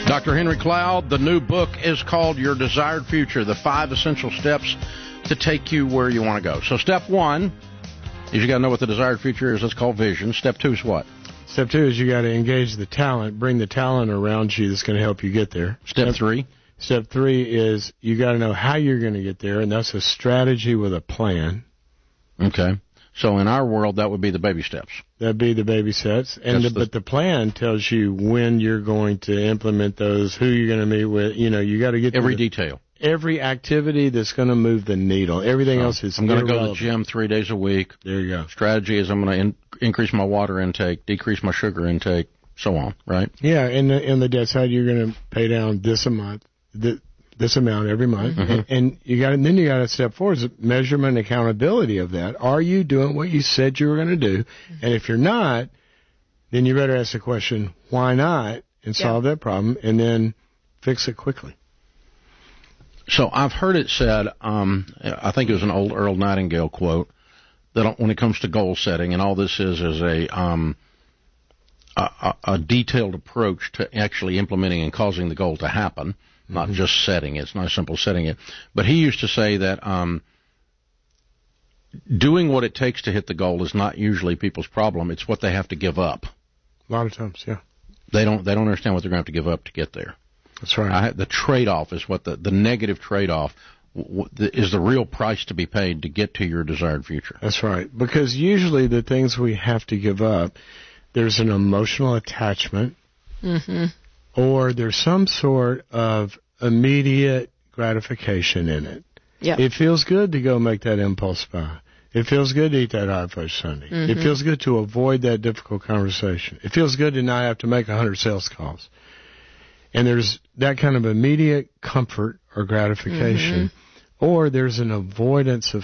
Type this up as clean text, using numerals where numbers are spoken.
Dr. Henry Cloud, the new book is called Your Desired Future, the 5 essential steps to take you where you want to go. So step 1 is you got to know what the desired future is. That's called vision. Step 2 is what? Step 2 is you got to engage the talent, bring the talent around you that's going to help you get there. Step 3? Step 3 is you got to know how you're going to get there, and that's a strategy with a plan. Okay. So in our world, that would be the baby steps. That'd be the baby steps. But the plan tells you when you're going to implement those, who you're going to meet with. You know, you got to get every detail. Every activity that's going to move the needle. Everything else is I'm going to go to the gym 3 days a week. There you go. Strategy is I'm going to increase my water intake, decrease my sugar intake, so on, right? Yeah, and in the debt side, you're going to pay down this amount every month, and then you got to step forward is measurement and accountability of that. Are you doing what you said you were going to do? And if you're not, then you better ask the question, why not, and solve that problem, and then fix it quickly. So I've heard it said, I think it was an old Earl Nightingale quote, that when it comes to goal setting, and all this is a detailed approach to actually implementing and causing the goal to happen. Not just setting it. It's not simple setting it. But he used to say that doing what it takes to hit the goal is not usually people's problem. It's what they have to give up. A lot of times, yeah. They don't understand what they're going to have to give up to get there. That's right. The trade-off is what the negative trade-off is the real price to be paid to get to your desired future. That's right. Because usually the things we have to give up, there's an emotional attachment. Or there's some sort of immediate gratification in it. Yep. It feels good to go make that impulse buy. It feels good to eat that hot fudge sundae. It feels good to avoid that difficult conversation. It feels good to not have to make 100 sales calls. And there's that kind of immediate comfort or gratification. Or there's an avoidance of